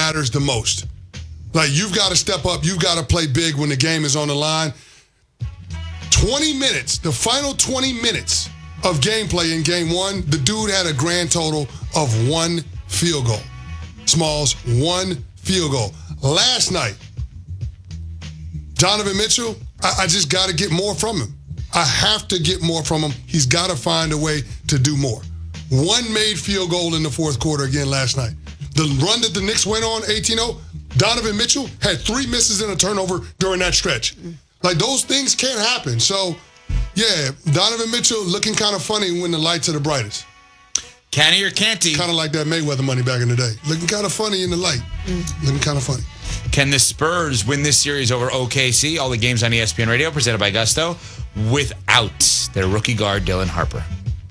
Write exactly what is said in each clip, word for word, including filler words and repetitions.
matters the most. Like, you've got to step up. You've got to play big when the game is on the line. twenty minutes, the final twenty minutes of gameplay in game one, the dude had a grand total of one field goal. Smalls, one field goal. Last night, Donovan Mitchell, I, I just got to get more from him. I have to get more from him. He's got to find a way to do more. One made field goal in the fourth quarter again last night. The run that the Knicks went on, eighteen oh, Donovan Mitchell had three misses and a turnover during that stretch. Like, those things can't happen. So, yeah, Donovan Mitchell looking kind of funny when the lights are the brightest. Canty or Canty? Kind of like that Mayweather money back in the day. Looking kind of funny in the light. Mm. Looking kind of funny. Can the Spurs win this series over O K C? All the games on E S P N Radio, presented by Gusto, without their rookie guard, Dylan Harper.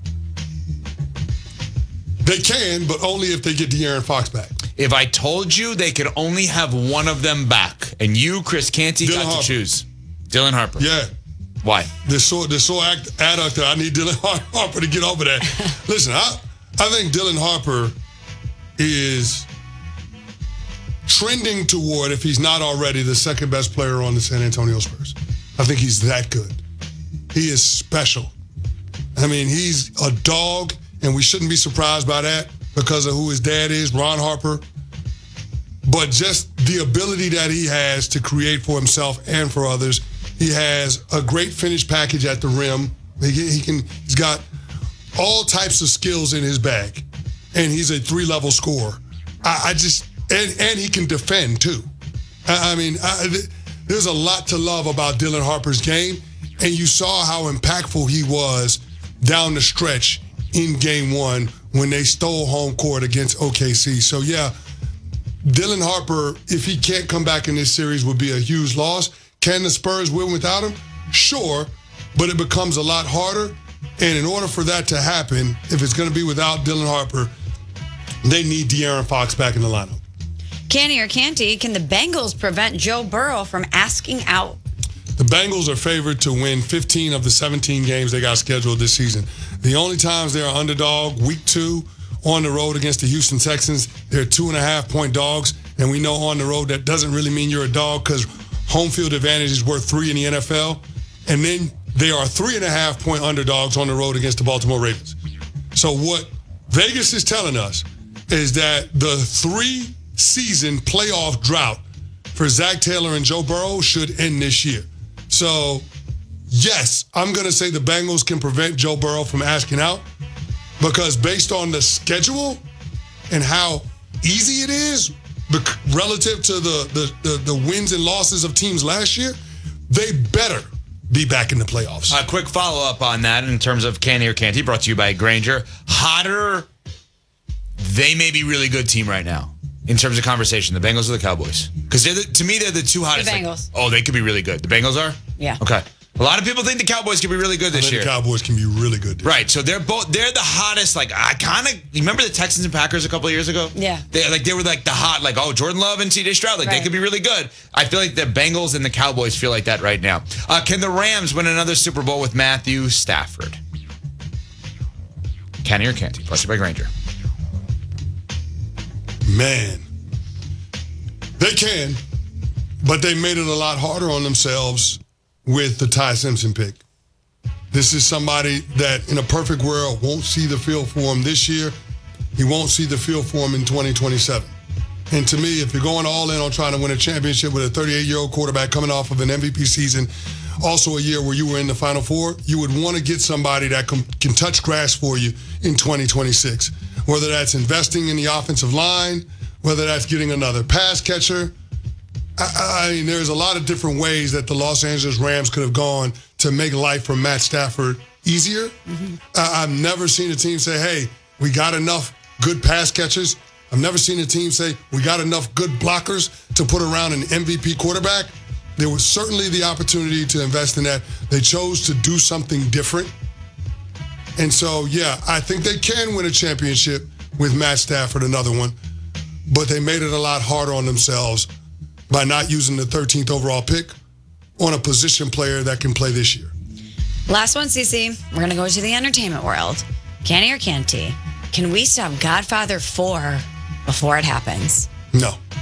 They can, but only if they get De'Aaron Fox back. If I told you they could only have one of them back, and you, Chris Canty, Dylan got Harper. to choose. Dylan Harper. Yeah. Why? This so this so act, adductor. I need Dylan Harper to get over that. Listen, I I think Dylan Harper is trending toward, if he's not already, the second best player on the San Antonio Spurs. I think he's that good. He is special. I mean, he's a dog, and we shouldn't be surprised by that because of who his dad is, Ron Harper. But just the ability that he has to create for himself and for others. He has a great finish package at the rim. He, he can. He's got all types of skills in his bag, and he's a three-level scorer. I, I just and and he can defend too. I, I mean, I, there's a lot to love about Dylan Harper's game, and you saw how impactful he was down the stretch in Game One when they stole home court against O K C. So yeah, Dylan Harper, if he can't come back in this series, would be a huge loss. Can the Spurs win without him? Sure, but it becomes a lot harder. And in order for that to happen, if it's going to be without Dylan Harper, they need De'Aaron Fox back in the lineup. Canty or Canty, can the Bengals prevent Joe Burrow from asking out? The Bengals are favored to win fifteen of the seventeen games they got scheduled this season. The only times they're underdog, week two, on the road against the Houston Texans, they're two and a half point dogs. And we know on the road that doesn't really mean you're a dog because home field advantage is worth three in the N F L. And then they are three and a half point underdogs on the road against the Baltimore Ravens. So what Vegas is telling us is that the three season playoff drought for Zach Taylor and Joe Burrow should end this year. So yes, I'm going to say the Bengals can prevent Joe Burrow from asking out because based on the schedule and how easy it is relative to the, the, the, the wins and losses of teams last year, they better be back in the playoffs. A quick follow-up on that in terms of Canty or Canty, brought to you by Granger. Hotter, they may be a really good team right now in terms of conversation, the Bengals or the Cowboys? Because the, to me, they're the two hottest. The Bengals. Like, oh, they could be really good. The Bengals are? Yeah. Okay. A lot of people think the Cowboys could be really good this I think year. The Cowboys can be really good. This right. year. So they're both they're the hottest. Like I kind of remember the Texans and Packers a couple of years ago. Yeah. They like they were like the hot like oh Jordan Love and C J Stroud like right. they could be really good. I feel like the Bengals and the Cowboys feel like that right now. Uh, can the Rams win another Super Bowl with Matthew Stafford? Canty or Canty? Brought to you by Granger. Man, they can, but they made it a lot harder on themselves with the Ty Simpson pick. This is somebody that, in a perfect world, won't see the field for him this year. He won't see the field for him in twenty twenty-seven. And to me, if you're going all in on trying to win a championship with a thirty-eight-year-old quarterback coming off of an M V P season, also a year where you were in the Final Four, you would want to get somebody that can, can touch grass for you in twenty twenty-six. Whether that's investing in the offensive line, whether that's getting another pass catcher. I, I mean, there's a lot of different ways that the Los Angeles Rams could have gone to make life for Matt Stafford easier. Mm-hmm. I, I've never seen a team say, hey, we got enough good pass catchers. I've never seen a team say, we got enough good blockers to put around an M V P quarterback. There was certainly the opportunity to invest in that. They chose to do something different. And so, yeah, I think they can win a championship with Matt Stafford, another one. But they made it a lot harder on themselves by not using the thirteenth overall pick on a position player that can play this year. Last one, Cece. We're going to go to the entertainment world. Canty or Canty, can we stop Godfather four before it happens? No.